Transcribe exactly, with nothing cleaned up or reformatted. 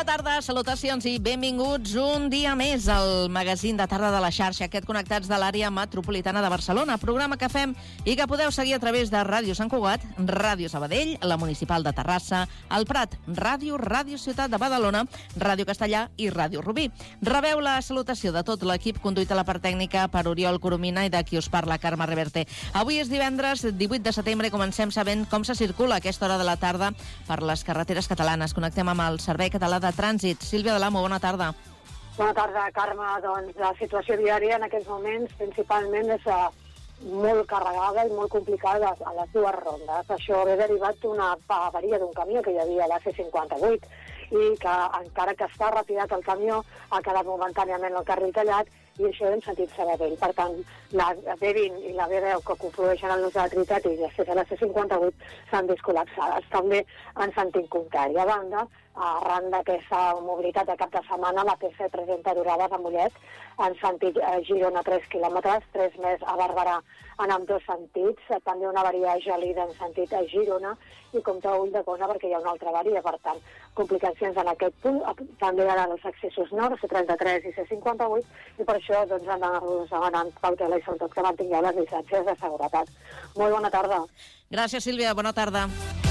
Bona tarda, salutacions i benvinguts un dia més al magazín de tarda de la xarxa, aquest Connectats de l'àrea metropolitana de Barcelona, programa que fem i que podeu seguir a través de Ràdio Sant Cugat, Ràdio Sabadell, la Municipal de Terrassa, el Prat, Ràdio, Ràdio Ciutat de Badalona, Ràdio Castellà i Ràdio Rubí. Rebeu la salutació de tot l'equip conduït a la part tècnica per Oriol Coromina i de qui us parla, Carme Reverte. Avui és divendres divuit de setembre i comencem sabent com se circula a aquesta hora de la tarda per les carreteres catalanes. Connectem amb el Servei Català de Trànsit. Sílvia Dalamo, bona tarda. Bona tarda, Carme. Doncs la situació viària en aquests moments principalment és uh, molt carregada i molt complicada a les dues rondes. Això ve derivat d'una avaria d'un camió que hi havia a la C cinquanta-vuit i que encara que està retirat el camió ha quedat momentàniament el carril tallat i això en sentit Sabadell. Per tant, la B vint i la B deu que conflueixen en l'ús de la Trinitat i l'accés a la C cinquanta-vuit s'han vist col·lapsades. També en sentit contrari. A banda, arran d'aquesta mobilitat de cap de setmana, la P C presenta durades a Mollet en sentit eh, Girona tres quilòmetres, tres més a Barberà en ambdós sentits, també una avaria gelida en sentit a Girona i compte ull de cosa perquè hi ha una altra avaria, per tant, complicacions en aquest punt, també ara els accessos nord, C trenta-tres i C cinquanta-vuit, i per això doncs, han d'anar-los demanant cautela i sobretot que mantingueu les distàncies de seguretat. Molt bona tarda. Gràcies, Sílvia. Bona tarda.